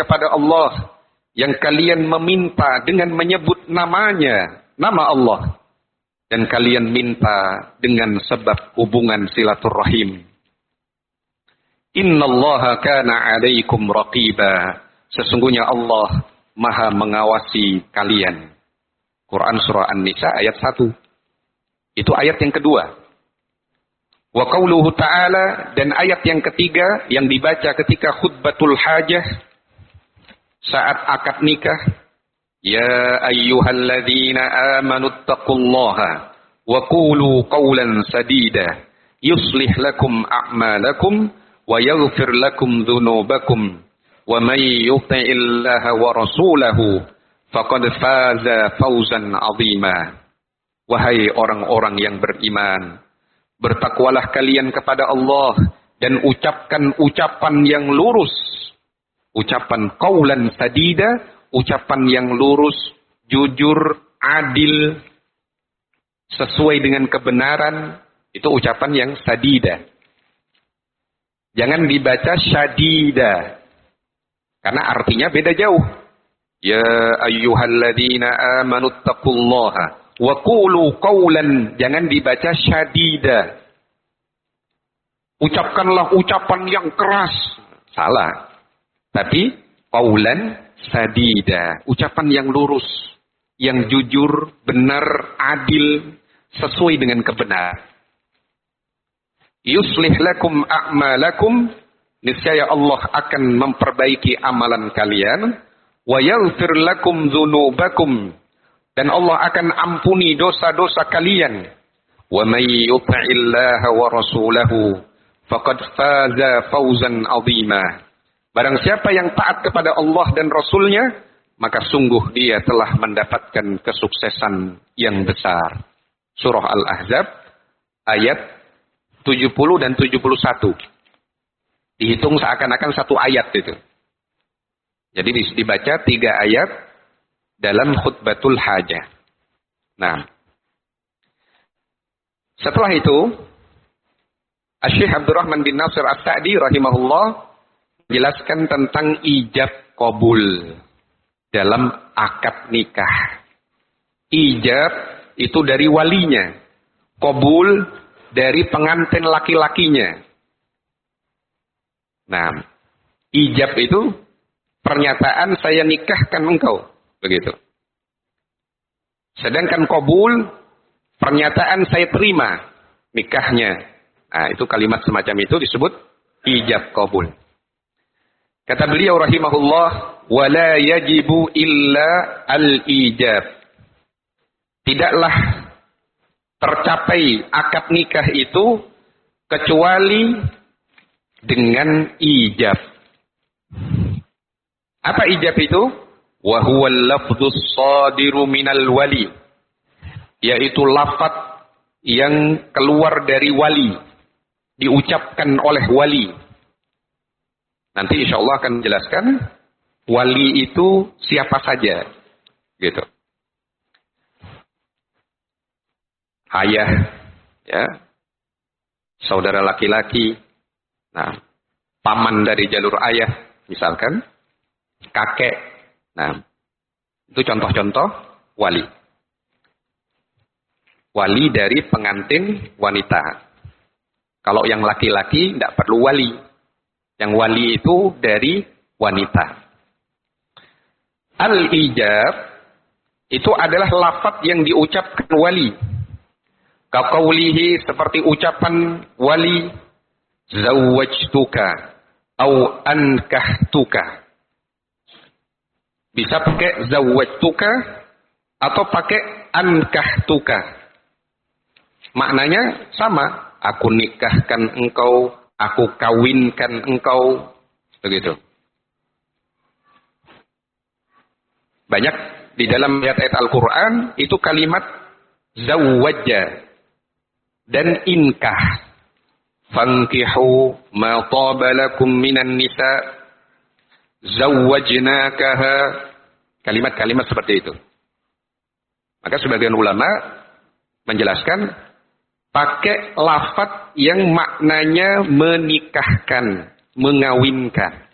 kepada Allah, yang kalian meminta dengan menyebut namanya, nama Allah, dan kalian minta dengan sebab hubungan silaturrahim. Innallaha kana 'alaikum raqiba. Sesungguhnya Allah Maha mengawasi kalian. Quran surah An-Nisa ayat 1. Itu ayat yang kedua. Wa qauluhu ta'ala, dan ayat yang ketiga yang dibaca ketika khutbatul hajah saat akad nikah. Ya ayyuhalladzina amanu taqullaha wa qulu qawlan sadida yuslih lakum a'malakum wa yaghfir lakum dhunubakum wa may yuti'illaha wa rasulahu faqad faza fawzan 'azima. Wahai orang-orang yang beriman, bertakwalah kalian kepada Allah dan ucapkan ucapan yang lurus. Ucapan qaulan sadida, ucapan yang lurus, jujur, adil, sesuai dengan kebenaran. Itu ucapan yang sadida. Jangan dibaca syadida, karena artinya beda jauh. Ya ayyuhalladzina amanu taqullaha wa qulu qawlan, jangan dibaca syadida. Ucapkanlah ucapan yang keras. Salah. Tapi qawlan sadida, ucapan yang lurus, yang jujur, benar, adil, sesuai dengan kebenaran. Yuslih lakum a'malakum, niscaya Allah akan memperbaiki amalan kalian. Wa yaghfir lakum dzunubakum, dan Allah akan ampuni dosa-dosa kalian. Wa may yuti'illaha wa rasulahu faqad faza fawzan 'azima. Barang siapa yang taat kepada Allah dan Rasulnya, maka sungguh dia telah mendapatkan kesuksesan yang besar. Surah Al-Ahzab ayat 70 dan 71. Dihitung seakan-akan satu ayat itu. Jadi dibaca 3 ayat dalam khutbatul hajah. Nah, setelah itu Asy-Syaikh Abdurrahman bin Nasir As-Sa'di rahimahullah menjelaskan tentang ijab qabul dalam akad nikah. Ijab itu dari walinya, qabul dari pengantin laki-lakinya. Nah, ijab itu pernyataan saya nikahkan engkau, begitu. Sedangkan qabul pernyataan saya terima nikahnya. Nah, itu kalimat semacam itu disebut ijab qabul. Kata beliau rahimahullah, wala yajibu illa al-ijab. Tidaklah tercapai akad nikah itu kecuali dengan ijab. Apa ijab itu? Wa huwal lafdhus shadiru minal wali. Yaitu lafaz yang keluar dari wali, diucapkan oleh wali. Nanti insya Allah akan menjelaskan wali itu siapa saja, gitu. Ayah, ya, saudara laki-laki, nah, paman dari jalur ayah, misalkan, kakek, nah, itu contoh-contoh wali. Wali dari pengantin wanita. Kalau yang laki-laki tidak perlu wali. Yang wali itu dari wanita. Al-ijab itu adalah lafaz yang diucapkan wali. Kaqaulihi, seperti ucapan wali, zawwajtuka au ankahtuka. Bisa pakai zawwajtuka atau pakai ankahtuka. Maknanya sama. Aku nikahkan engkau, aku kawinkan engkau, begitu. Banyak di dalam ayat-ayat Al-Quran itu kalimat zawwajja dan inkah. Fankihu ma taba lakum minan nisa zawwajnakaha. Kalimat-kalimat seperti itu. Maka sebagian ulama menjelaskan pakai lafaz yang maknanya menikahkan, mengawinkan.